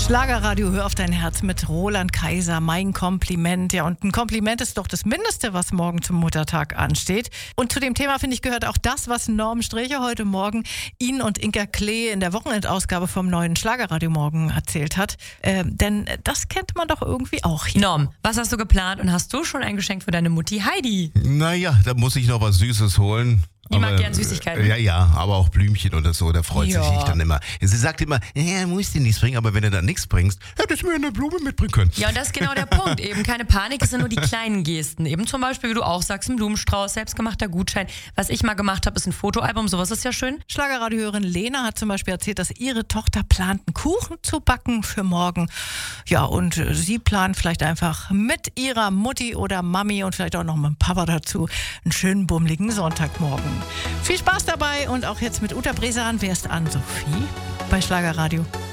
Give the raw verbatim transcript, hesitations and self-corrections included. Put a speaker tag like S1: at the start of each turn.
S1: Schlagerradio, hör auf dein Herz mit Roland Kaiser, mein Kompliment. Ja, und ein Kompliment ist doch das Mindeste, was morgen zum Muttertag ansteht. Und zu dem Thema, finde ich, gehört auch das, was Norm Strächer heute Morgen Ihnen und Inka Klee in der Wochenendausgabe vom neuen Schlagerradio Morgen erzählt hat. Äh, denn das kennt man doch irgendwie auch hier.
S2: Norm, was hast du geplant und hast du schon ein Geschenk für deine Mutti Heidi?
S3: Naja, da muss ich noch was Süßes holen.
S2: Die mag gern Süßigkeiten.
S3: Ja, ja, aber auch Blümchen oder so, da freut
S2: Ja.
S3: sich ich dann immer. Sie sagt immer, ja, musst du nichts bringen, aber wenn du dann nichts bringst, hättest du mir eine Blume mitbringen können.
S2: Ja, und das ist genau der Punkt. Eben keine Panik, es sind nur die kleinen Gesten. Eben zum Beispiel, wie du auch sagst, ein Blumenstrauß, selbstgemachter Gutschein. Was ich mal gemacht habe, ist ein Fotoalbum, sowas ist ja schön.
S1: Schlagerradiohörerin Lena hat zum Beispiel erzählt, dass ihre Tochter plant, einen Kuchen zu backen für morgen. Ja, und äh, sie plant vielleicht einfach mit ihrer Mutti oder Mami und vielleicht auch noch mit dem Papa dazu einen schönen bummeligen Sonntagmorgen. Viel Spaß dabei und auch jetzt mit Uta Bresan. Wer ist an? Sophie bei Schlagerradio.